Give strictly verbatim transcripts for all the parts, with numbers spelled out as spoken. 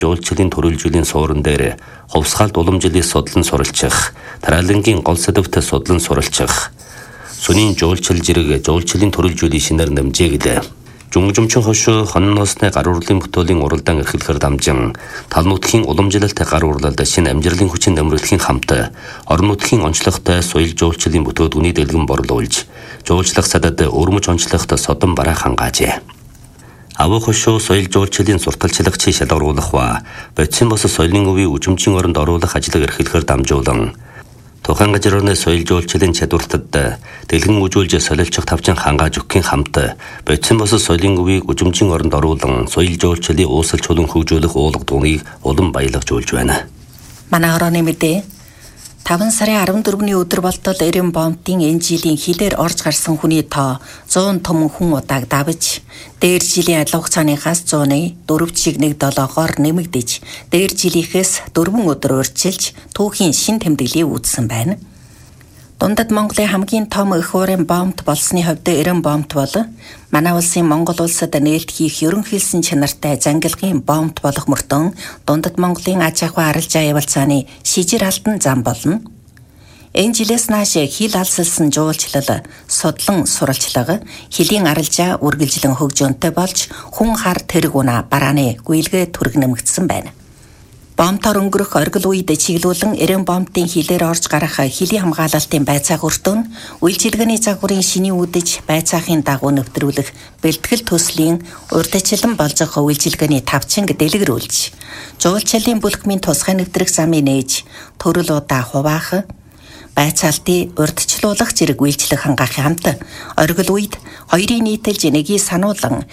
жуулчлалын төрөлжүүлэн суурин дээр хувьсгалт уламжлалыг судлан суралцах, тариалангийн гол сэдвтэ судлан суралцах, сүнийн жуулчлал зэрэг жуулчлалын төрөлжүүлэх шинээр нэмжээглээ. Жунгжумчин хошуу хонноосны гар урлын бүтээлийн уралдаан эрхлэхээр дамжин тал нутгийн уламжлалтай гар урлалд шинэ амжилтын хүчин нэмэгдэхийн хамт орон нутгийн онцлогтой соёл жуулчлалын бүтээдгүний дэлгэн борлуулж жуулчлах садад өрмөж онцлогт содон бараа хангаажээ. Авах хошуу соёл жуулчлалын сурталчлагчийг шалгаруулах ба бодис бос соёлын өвийн үжимжийн оронд оруулах ажлыг эрхлэхээр дамжуулан тухайн газрын соёл жуулчлалын чадвартад дэлгэн үжүүлж солилцох тавчин хангааж өгөхийн хамт бодис бос соёлын өвийг үжимжийн оронд оруулан соёл жуулчлалын уусалж чулуун хөгжүүлэх уулга дууныг улам баялагжуулж байна. Манай орооны мэдээ таван сарын арван дөрөвний өдөр болтол Эрен Бомтын энэ жилийн хилээр орж гарсан хүний тоо зуун том хүн удааг давж, дээр жилийн адилхан хугацааныхаас зууны дөрөв чиг нэг долоогоор нэмэгдэж, дээр жилийнхээс дөрвөн өдөр урьдчилж түүхийн шин тэмдэглэлийг үүссэн байна. Дундад Монголын хамгийн том их уурын бомт болсны хувьд Эрен Бомт бол манай улсын Монгол улсад нээлт хийх ерөнхийлсөн чанартай зангилгын бомт болох мөртөө дундад Монголын аж ахуй арилжаа явуулцааны шижир алтан зам болно. Энэ жилээс нааш хил алсалсан жуулчлал, судлан суралчлага, хилийн арилжаа үргэлжлэн хөгжөөнтэй болж хүн хар тэрэг уна барааны гүйлгээ түрэг нэмэгдсэн байна. Бомтоор өнгөрөх оргил үед чиглүүлэн Эрен Бомтын хилээр орж гарах хилийн хамгаалалтын байцаах өртөө нь үйлчилгээний загварын шиний үдэж байцаахын дагуу нэвтрүүлэх бэлтгэл төслийн урьдчилан болжох үйлчилгээний тавчинг дэлгэрүүлж, жуулчлалын бүлхмийн тусгай нэвтрэх замыг нээж, төрөл удаа хуваах, байцаалтыг урьдчилуулах зэрэг үйлчлэх хангаахын хамт оргил үед хоёрын нийтэлж нэгийг сануулan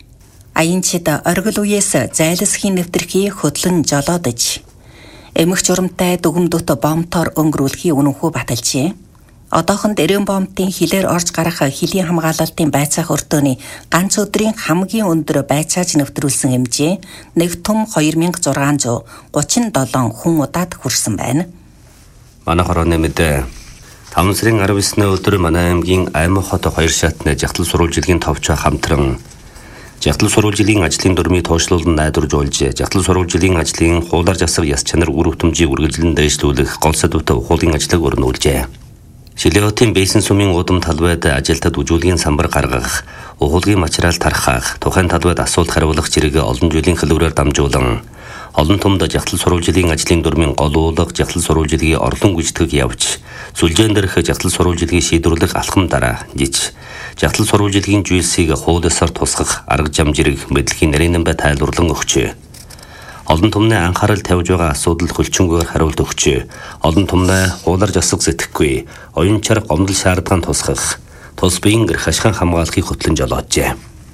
аянчид оргил үеэс зайлсхийн нэвтрхий хөдлөн жолоодож эмх журамтай дүгмдөт бомтоор өнгөрүүлэхийг үнэнхүү баталжээ. Одоохонд Эрен Бомтын хилээр орж гарах хилийн хамгаалалтын байцаах өртөөний ганц өдрийн хамгийн өндөр байцааж нэвтрүүлсэн хэмжээ нэг том хоёр мянга зургаан зуун гучин долоон хүн удаад хүрсэн байна. Манай хорооны мэдээ таван сарын арав есний өдөр манай аймгийн Аймаг хот хоёр шатны жагтал сурвалжилгийн товчоо хамтран жагтал сурвалжилгийн ажлын дурмыг тоошлуулан найдваржуулж, жагтал сурвалжилгийн ажлын хуулаар засаг яс чанар үр хөтөмжийг үргэлжлэн дэвшлүүлэх гол сэдвтэ ухуулын ажлыг өрнүүлжээ. Шилэотын бейсэн сумын удам талбайд ажилтад үжүүлгийн самбар гаргах, ухуулгийн материал тархах, тухайн талбайд асуулт хариулах зэрэг олон жилийн хэлбэрээр дамжуулан олон томд жагтал сурвалжилгийн ажлын дурмын гол уулга жагтал сурвалжилгийн орлон гүйцэтгэх явж, сүлжээн дээрх жагтал сурвалжилгийг шийдвэрлэх алхам дараа жиж, жагтал сурвалжилгийн жүйсийг хуулиасаар тусгах арга зам зэрэг мэдлэгийн нарийн бай тайлбарлан өгчээ. Олон томны анхаарал тавьж байгаа асуудал хөлчөнгөөр хариулт өгчээ. Олон томны хуулаар засаг сэтгэхгүй, оюун чарга гомдол шаардлагаан тусгах, тус биеийн эрх ашигын хамгаалахыг хөтлөн жолооджээ.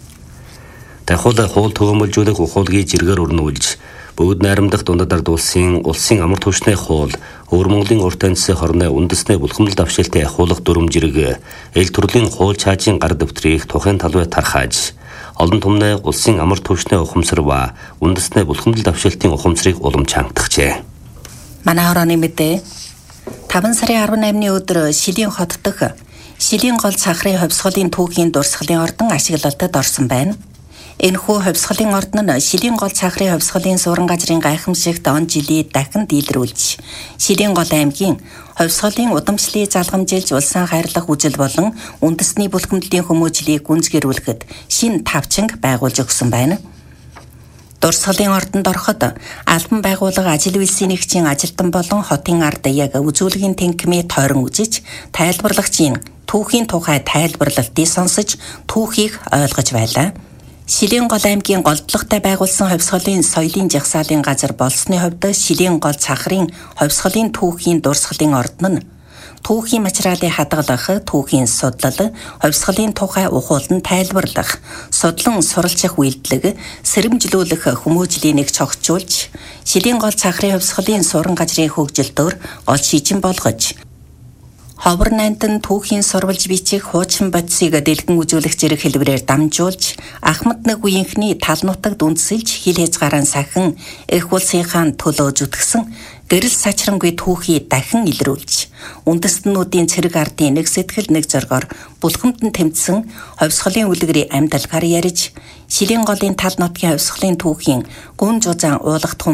Дахиад хуул төгөөмөлжүүлэх ухуулгыг зэргээр өрнүүлж, бүгд найрамдах дундад ард улсын улсын амар түвшний хуул, өвөр Монголын урт амьсгал хорны үндэсний булхамдал давшилтын ахуулах дүрм зэрэг эл төрлийн хуул чаажийн гар дэвтрийг тухайн талбайд тархааж, олон томны улсын амар түвшний ухамсар ба үндэсний булхамдал давшилтын ухамсарыг улам чангатгажээ. Манай орооны мэдээ таван сарын арван наймны өдөр Шилийн хот дэх Шилийн гол цахрын хувьсгалын түүхийн дурсгалын ордон ашиглалтад орсон байна. Энэхүү хувьсгалын ордон нь Шилийн гол цахрын хувьсгалын суурин газрын гайхамшигт он жилийн дахин дийлрүүлж, Шилийн гол аймгийн хувьсгалын удамшлыг залгамжилж улсын хайрлах үжил болон үндэсний бүлхэмдлийн хүмүүжлийг гүнзгийрүүлэхэд шин тавчинг байгуулж өгсөн байна. Дурсгалын ордонд ороход албан байгууллага ажил үйлсийн нэгжийн ажилтан болон хотын ард яг үзүүлгийн тэнхимээ тойрон үзэж, тайлбарлагчийн түүхийн тухай тайлбарлалтыг сонсож, түүхийг ойлгож байлаа. Шилийн гол аймгийн голдлоготой байгуулсан хувьсгалын соёлын жагсаалын газар болсны хувьд Шилийн гол цахрын хувьсгалын түүхийн дурсгалын ордон нь түүхийн материалыг хадгалах, түүхийн судлал, хувьсгалын тухай ухуулан тайлбарлах, судлан суралцах үйлдэлэг, сэрэмжлүүлэх хүмүүжлийн нэг цогцолж, Шилийн гол цахрын хувьсгалын суурин газрын хөгжилтөөр гол шижин болгож, Ховор найнтан түүхийн сурвалж бичих хуучин бодисыг дэлгэн үзүүлэх зэрэг хэлбэрээр дамжуулж, Ахмад нэг үеийнхний тал нутагт үндсэлж хил хязгаараа сахин эх улсынхаа төлөө зүтгсэн гэрэл сачрангүй түүхий дахин илрүүлж, үндэстнүүдийн цэрэг ардын нэг сэтгэл нэг зоргоор булхамдан тэмцсэн ховсголын үлгэрийн амьд алгаар ярьж, шилийн голын тал нутгийн ховсголын түүхийн гүн жузаан уулах